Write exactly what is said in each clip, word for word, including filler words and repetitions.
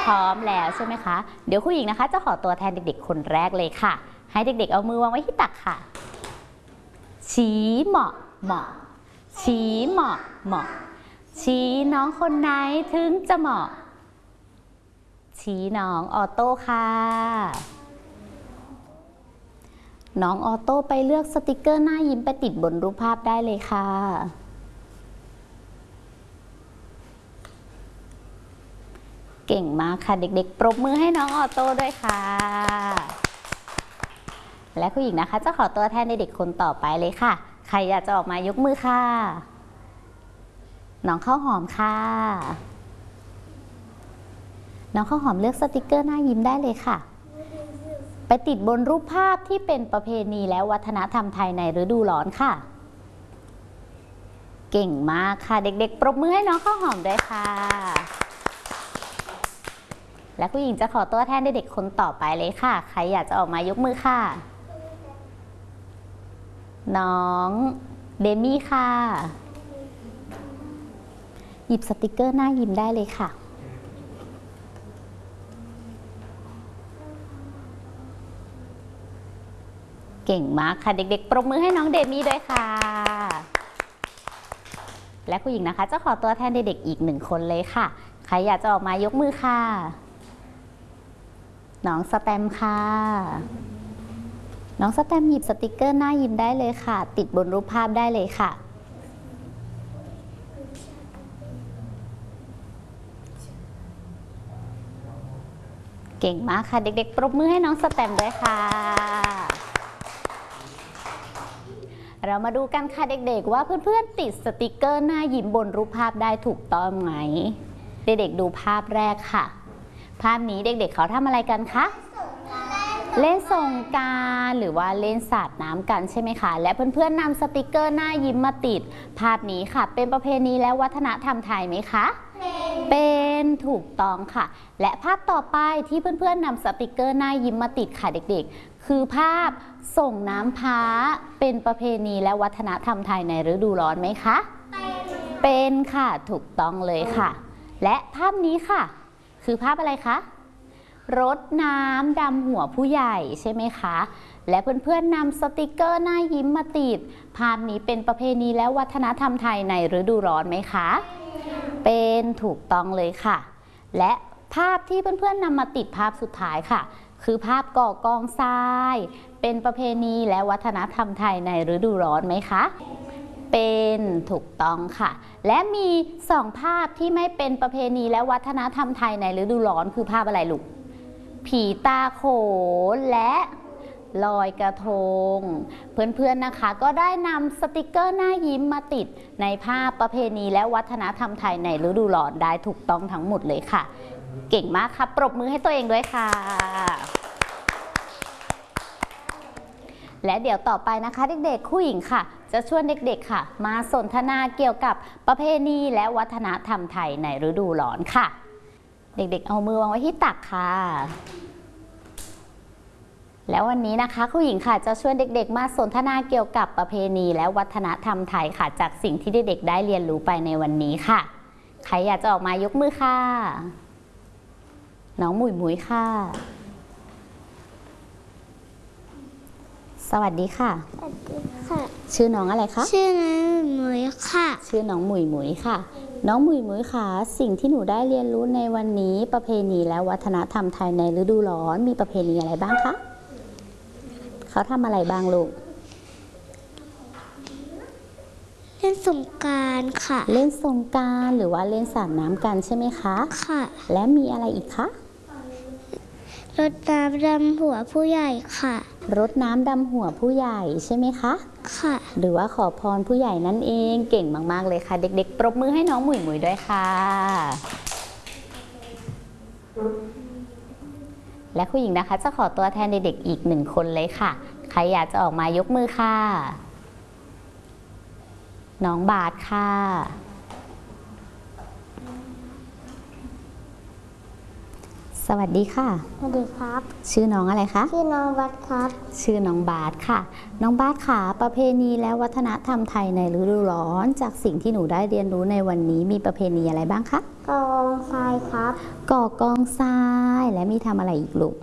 ร้อมแล้วใช่ไหมคะเดี๋ยวครูหญิงนะคะจะขอตัวแทนเด็กๆคนแรกเลยค่ะให้เด็กๆเอามือวางไว้ที่ตักค่ะชี้เหมาะเหมาะชี้เหมาะเหมาะชี้น้องคนไหนถึงจะเหมาะชี้น้องออโต้ค่ะน้องออโต้ไปเลือกสติกเกอร์หน้ายิ้มไปติดบนรูปภาพได้เลยค่ะเก่งมากค่ะเด็กๆปรบมือให้น้องออโต้ด้วยค่ะและครูหญิงนะคะจะขอตัวแทนเด็กๆคนต่อไปเลยค่ะใครอยากจะออกมายกมือค่ะน้องข้าวหอมค่ะน้องข้าวหอมเลือกสติกเกอร์หน้ายิ้มได้เลยค่ะไปติดบนรูปภาพที่เป็นประเพณีและวัฒนธรรมไทยในฤดูร้อนค่ะเก่งมากค่ะเด็กๆปรบมือให้น้องข้าวหอมด้วยค่ะและผู้หญิงจะขอตัวแทนเด็กๆคนต่อไปเลยค่ะใครอยากจะออกมายกมือค่ะน้องเดมี่ค่ะหยิบสติกเกอร์หน้ายิ้มได้เลยค่ะเก่งมากค่ะเด็กๆปรบมือให้น้องเดมี่ด้วยค่ะและผู้หญิงนะคะจะขอตัวแทนเด็กๆอีกหนึ่งคนเลยค่ะใครอยากจะออกมายกมือค่ะน้องสแตมค่ะน้องสแตมหยิบสติกเกอร์หน้ายิ้มได้เลยค่ะติดบนรูปภาพได้เลยค่ะเก่งมากค่ะเด็กๆปรบมือให้น้องสแตมด้วยค่ะเรามาดูกันค่ะเด็กๆว่าเพื่อนๆติดสติกเกอร์หน้ายิ้มบนรูปภาพได้ถูกต้องไหมเด็กๆดูภาพแรกค่ะภาพนี้เด็กๆเขาทำอะไรกันคะเล่นสงกรานต์หรือว่าเล่นสาดน้ำกันใช่ไหมคะและเพื่อนๆนำสติกเกอร์หน้ายิ้มมาติดภาพนี้ค่ะเป็นประเพณีและวัฒนธรรมไทยไหมคะเป็นถูกต้องค่ะและภาพต่อไปที่เพื่อนๆนำสติกเกอร์หน้ายิ้มมาติดค่ะเด็กๆคือภาพส่งน้ำพระเป็นประเพณีและวัฒนธรรมไทยในฤดูร้อนไหมคะเป็นค่ะถูกต้องเลยค่ะและภาพนี้ค่ะคือภาพอะไรคะรดน้ำดำหัวผู้ใหญ่ใช่ไหมคะและเพื่อนๆนำสติกเกอร์หน้ายิ้มมาติดภาพนี้เป็นประเพณีและวัฒนธรรมไทยในฤดูร้อนไหมคะเป็นถูกต้องเลยค่ะและภาพที่เพื่อนๆนำมาติดภาพสุดท้ายค่ะคือภาพก่อกองทรายเป็นประเพณีและวัฒนธรรมไทยในฤดูร้อนไหมคะเป็นถูกต้องค่ะและมีสองภาพที่ไม่เป็นประเพณีและวัฒนธรรมไทยในฤดูร้อนคือภาพอะไรลูกผีตาโขนและลอยกระทงเพื่อนๆนะคะก็ได้นำสติกเกอร์หน้ายิ้มมาติดในภาพประเพณีและวัฒนธรรมไทยในฤดูร้อนได้ถูกต้องทั้งหมดเลยค่ะเก่งมากค่ะปรบมือให้ตัวเองด้วยค่ะและเดี๋ยวต่อไปนะคะเด็กๆผู้หญิงค่ะจะชวนเด็กๆค่ะมาสนทนาเกี่ยวกับประเพณีและวัฒนธรรมไทยในฤดูร้อนค่ะเด็กๆเอามือวางไว้ที่ตักค่ะแล้ววันนี้นะคะครูหญิงค่ะจะชวนเด็กๆมาสนทนาเกี่ยวกับประเพณีและวัฒนธรรมไทยค่ะจากสิ่งที่เด็กๆได้เรียนรู้ไปในวันนี้ค่ะใครอยากจะออกมายกมือค่ะน้องหมุยหมุยค่ะสวัสดีค่ะสวัสดีค่ะชื่อน้องอะไรคะชื่อน้องหมุยค่ะชื่อน้องหมุยหมุยค่ะน้องหมุยหมุยค่ะสิ่งที่หนูได้เรียนรู้ในวันนี้ประเพณีและวัฒนธรรมไทยในฤดูร้อนมีประเพณีอะไรบ้างคะเขาทำอะไรบ้างลูกเล่นสงกรานต์ค่ะเล่นสงกรานต์หรือว่าเล่นสาดน้ำกันใช่ไหมคะค่ะและมีอะไรอีกคะรดน้ำดำหัวผู้ใหญ่ค่ะรดน้ำดำหัวผู้ใหญ่ใช่ไหมคะค่ะหรือว่าขอพรผู้ใหญ่นั่นเองเก่งมากๆเลยค่ะเด็กๆปรบมือให้น้องหมุยหมุยด้วยค่ะและครูหญิงนะคะจะขอตัวแทนเด็กๆอีกหนึ่งคนเลยค่ะใครอยากจะออกมายกมือค่ะน้องบาสค่ะสวัสดีค่ะสวัสดีครับชื่อน้องอะไรคะชื่อน้องบัสครับชื่อน้องบาสค่ะน้องบาสค่ะประเพณีและวัฒนธรรมไทยในฤดูร้อนจากสิ่งที่หนูได้เรียนรู้ในวันนี้มีประเพณีอะไรบ้างคะกองทรายครับก่อกองทรายและมีทำอะไรอีกลูก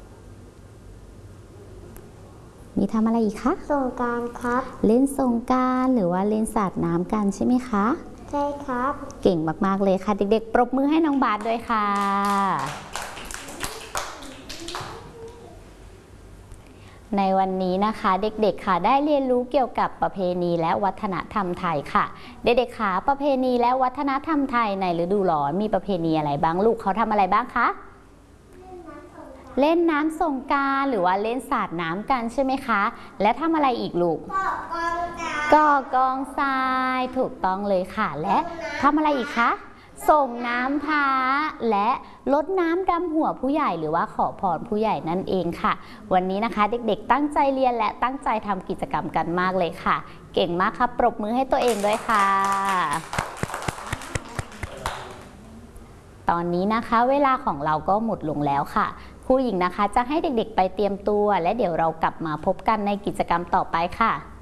มีทำอะไรอีกคะสงกรานต์ครับเล่นสงกรานต์หรือว่าเล่นสาดน้ำกันใช่ไหมคะใช่ครับเก่งมากๆเลยค่ะเด็กๆปรบมือให้น้องบาสด้วยค่ะในวันนี้นะคะเด็กๆค่ะได้เรียนรู้เกี่ยวกับประเพณีและวัฒนธรรมไทยค่ะเด็กๆค่ะประเพณีและวัฒนธรรมไทยในฤดูร้อนมีประเพณีอะไรบ้างลูกเขาทำอะไรบ้างคะเล่นน้ำสงกรานต์หรือว่าเล่นสาดน้ำกันใช่ไหมคะและทำอะไรอีกลูกก่อกองทรายถูกต้องเลยค่ะและทำอะไรอีกคะส่งน้ำพระและรดน้ำดำหัวผู้ใหญ่หรือว่าขอพรผู้ใหญ่นั่นเองค่ะวันนี้นะคะเด็กๆตั้งใจเรียนและตั้งใจทำกิจกรรมกันมากเลยค่ะเก่งมากครับปรบมือให้ตัวเองด้วยค่ะตอนนี้นะคะเวลาของเราก็หมดลงแล้วค่ะครูหญิงนะคะจะให้เด็กๆไปเตรียมตัวและเดี๋ยวเรากลับมาพบกันในกิจกรรมต่อไปค่ะ